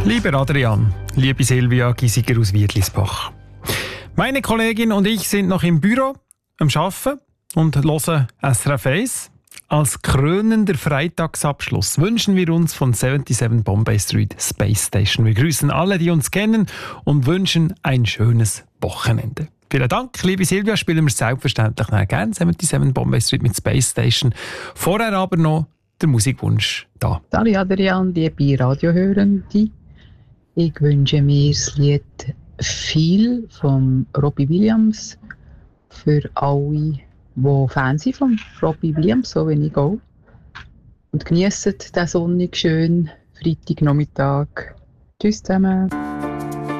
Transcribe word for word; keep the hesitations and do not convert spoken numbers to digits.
Lieber Adrian, liebe Silvia Gysiger aus Wiedlisbach. Meine Kollegin und ich sind noch im Büro am Arbeiten und hören S R F eins. Als krönender Freitagsabschluss wünschen wir uns von siebenundsiebzig Bombay Street Space Station. Wir grüßen alle, die uns kennen und wünschen ein schönes Wochenende. Vielen Dank, liebe Silvia. Spielen wir selbstverständlich gerne siebenundsiebzig Bombay Street mit Space Station. Vorher aber noch der Musikwunsch da. Hallo Adrian, liebe Radiohörende. Ich wünsche mir das Lied «Viel» von Robbie Williams für alle, die Fans sind von Robbie Williams, so wie ich auch. Und geniessen den sonnigen, schönen Freitagnachmittag. Tschüss zusammen.